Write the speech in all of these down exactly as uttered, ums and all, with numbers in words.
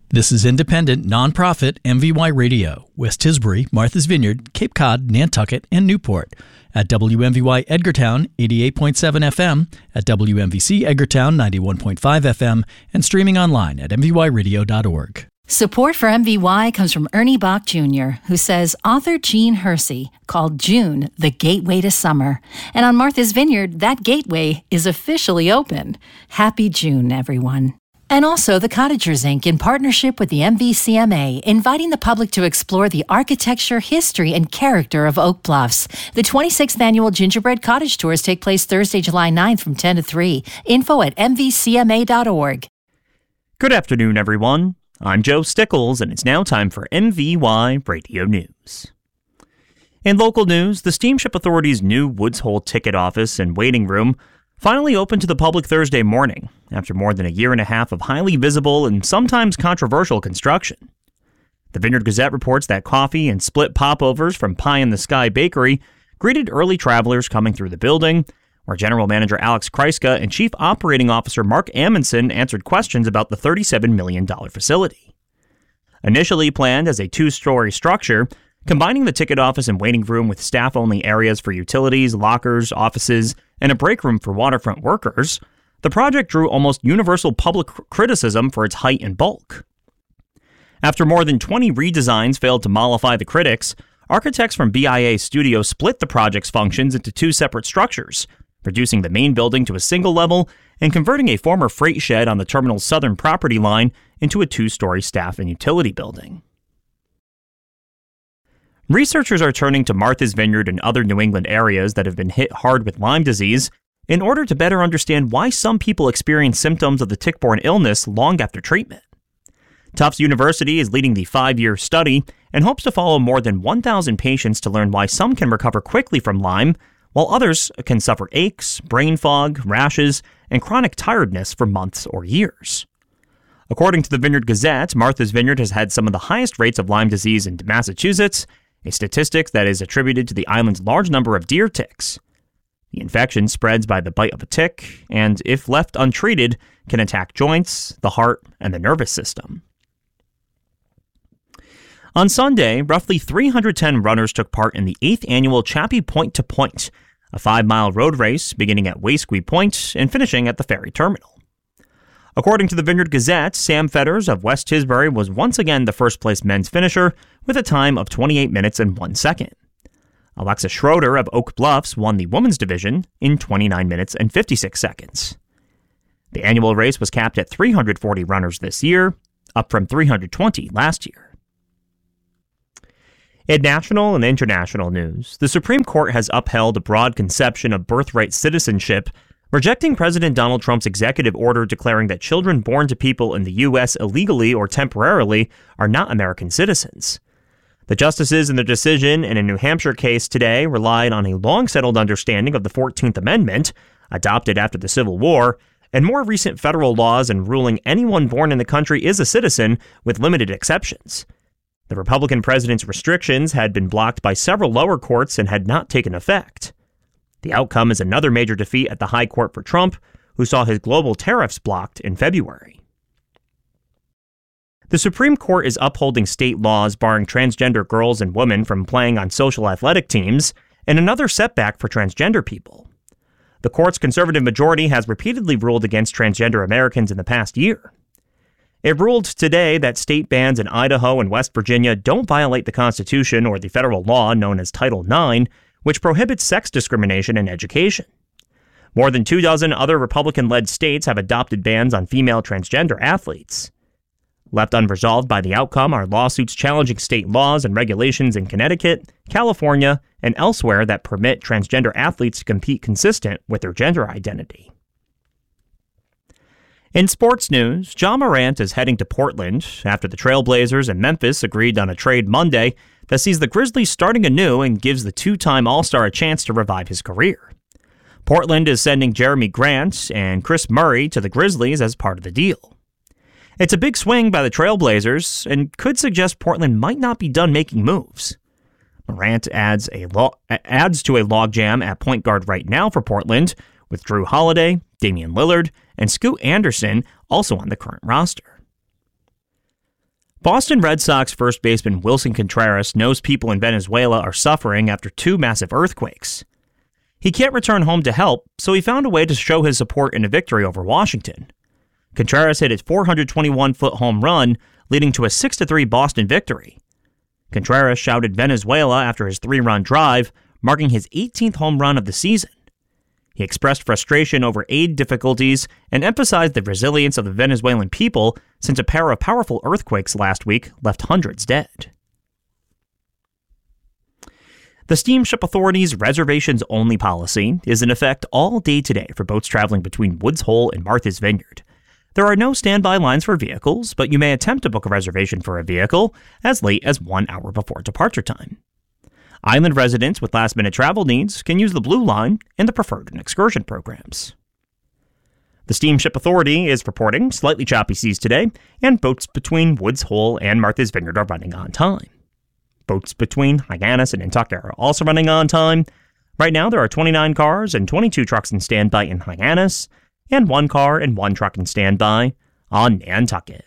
This is independent, nonprofit M V Y Radio, West Tisbury, Martha's Vineyard, Cape Cod, Nantucket, and Newport. At W M V Y Edgartown, eighty-eight point seven F M, at W M V C Edgartown, ninety-one point five F M, and streaming online at m v y radio dot org. Support for M V Y comes from Ernie Bach Junior, who says author Jean Hersey called June the gateway to summer. And on Martha's Vineyard, that gateway is officially open. Happy June, everyone. And also the Cottagers, Incorporated, in partnership with the M V C M A, inviting the public to explore the architecture, history, and character of Oak Bluffs. The twenty-sixth Annual Gingerbread Cottage Tours take place Thursday, July ninth from ten to three. Info at m v c m a dot org. Good afternoon, everyone. I'm Joe Stickles, and it's now time for M V Y Radio News. In local news, the Steamship Authority's new Woods Hole ticket office and waiting room finally opened to the public Thursday morning, after more than a year and a half of highly visible and sometimes controversial construction. The Vineyard Gazette reports that coffee and split popovers from Pie in the Sky Bakery greeted early travelers coming through the building, where General Manager Alex Kryska and Chief Operating Officer Mark Amundsen answered questions about the thirty-seven million dollars facility. Initially planned as a two-story structure, combining the ticket office and waiting room with staff-only areas for utilities, lockers, offices, and a break room for waterfront workers, the project drew almost universal public criticism for its height and bulk. After more than twenty redesigns failed to mollify the critics, architects from B I A Studio split the project's functions into two separate structures, reducing the main building to a single level and converting a former freight shed on the terminal's southern property line into a two-story staff and utility building. Researchers are turning to Martha's Vineyard and other New England areas that have been hit hard with Lyme disease in order to better understand why some people experience symptoms of the tick-borne illness long after treatment. Tufts University is leading the five-year study and hopes to follow more than one thousand patients to learn why some can recover quickly from Lyme, while others can suffer aches, brain fog, rashes, and chronic tiredness for months or years. According to the Vineyard Gazette, Martha's Vineyard has had some of the highest rates of Lyme disease in Massachusetts, a statistic that is attributed to the island's large number of deer ticks. The infection spreads by the bite of a tick, and if left untreated, can attack joints, the heart, and the nervous system. On Sunday, roughly three hundred ten runners took part in the eighth annual Chappie Point to Point, a five-mile road race beginning at Wasque Point and finishing at the ferry terminal. According to the Vineyard Gazette, Sam Fetters of West Tisbury was once again the first-place men's finisher with a time of twenty-eight minutes and one second. Alexa Schroeder of Oak Bluffs won the women's division in twenty-nine minutes and fifty-six seconds. The annual race was capped at three hundred forty runners this year, up from three hundred twenty last year. In national and international news, the Supreme Court has upheld a broad conception of birthright citizenship, rejecting President Donald Trump's executive order declaring that children born to people in the U S illegally or temporarily are not American citizens. The justices in their decision in a New Hampshire case today relied on a long-settled understanding of the fourteenth Amendment, adopted after the Civil War, and more recent federal laws in ruling anyone born in the country is a citizen, with limited exceptions. The Republican president's restrictions had been blocked by several lower courts and had not taken effect. The outcome is another major defeat at the High Court for Trump, who saw his global tariffs blocked in February. The Supreme Court is upholding state laws barring transgender girls and women from playing on social athletic teams, and another setback for transgender people. The court's conservative majority has repeatedly ruled against transgender Americans in the past year. It ruled today that state bans in Idaho and West Virginia don't violate the Constitution or the federal law known as Title nine, which prohibits sex discrimination in education. More than two dozen other Republican-led states have adopted bans on female transgender athletes. Left unresolved by the outcome are lawsuits challenging state laws and regulations in Connecticut, California, and elsewhere that permit transgender athletes to compete consistent with their gender identity. In sports news, Ja Morant is heading to Portland after the Trailblazers and Memphis agreed on a trade Monday that sees the Grizzlies starting anew and gives the two-time All-Star a chance to revive his career. Portland is sending Jeremy Grant and Chris Murray to the Grizzlies as part of the deal. It's a big swing by the Trailblazers and could suggest Portland might not be done making moves. Morant adds a lo- adds to a logjam at point guard right now for Portland, with Drew Holiday, Damian Lillard, and Scoot Anderson also on the current roster. Boston Red Sox first baseman Wilson Contreras knows people in Venezuela are suffering after two massive earthquakes. He can't return home to help, so he found a way to show his support in a victory over Washington. Contreras hit his four hundred twenty-one foot home run, leading to a six to three Boston victory. Contreras shouted Venezuela after his three-run drive, marking his eighteenth home run of the season. He expressed frustration over aid difficulties and emphasized the resilience of the Venezuelan people since a pair of powerful earthquakes last week left hundreds dead. The Steamship Authority's reservations-only policy is in effect all day today for boats traveling between Woods Hole and Martha's Vineyard. There are no standby lines for vehicles, but you may attempt to book a reservation for a vehicle as late as one hour before departure time. Island residents with last-minute travel needs can use the Blue Line and the Preferred and Excursion programs. The Steamship Authority is reporting slightly choppy seas today, and boats between Woods Hole and Martha's Vineyard are running on time. Boats between Hyannis and Nantucket are also running on time. Right now, there are twenty-nine cars and twenty-two trucks in standby in Hyannis, and one car and one truck in standby on Nantucket.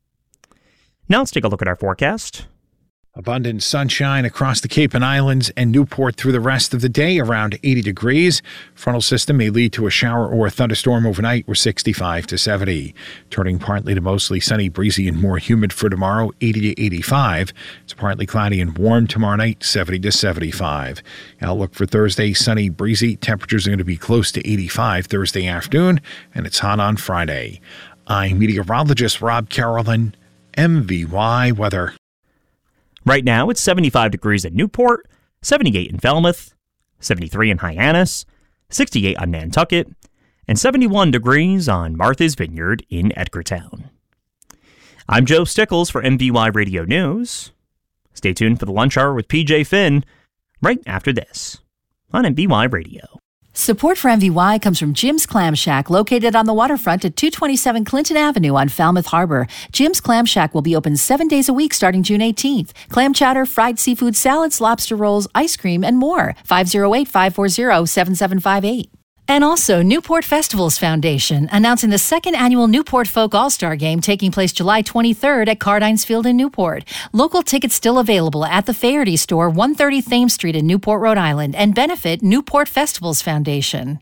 Now let's take a look at our forecast. Abundant sunshine across the Cape and Islands and Newport through the rest of the day, around eighty degrees. Frontal system may lead to a shower or a thunderstorm overnight. We're sixty-five to seventy. Turning partly to mostly sunny, breezy, and more humid for tomorrow, eighty to eighty-five. It's partly cloudy and warm tomorrow night, seventy to seventy-five. Outlook for Thursday, sunny, breezy. Temperatures are going to be close to eighty-five Thursday afternoon, and it's hot on Friday. I'm meteorologist Rob Carolyn, M V Y Weather. Right now, it's seventy-five degrees at Newport, seventy-eight in Falmouth, seventy-three in Hyannis, sixty-eight on Nantucket, and seventy-one degrees on Martha's Vineyard in Edgartown. I'm Joe Stickles for M V Y Radio News. Stay tuned for the Lunch Hour with P J Finn right after this on M V Y Radio. Support for M V Y comes from Jim's Clam Shack, located on the waterfront at two twenty-seven Clinton Avenue on Falmouth Harbor. Jim's Clam Shack will be open seven days a week starting June eighteenth. Clam chowder, fried seafood salads, lobster rolls, ice cream, and more. five oh eight, five four zero, seven seven five eight. And also, Newport Festivals Foundation, announcing the second annual Newport Folk All-Star Game taking place July twenty-third at Cardines Field in Newport. Local tickets still available at the Faherty Store, one thirty Thames Street in Newport, Rhode Island, and benefit Newport Festivals Foundation.